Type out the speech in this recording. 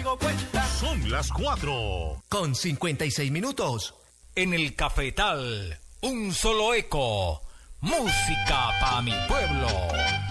conmigo cuenta. Son las 4. Con 56 minutos. En el Cafetal, un solo eco. Música pa' mi pueblo.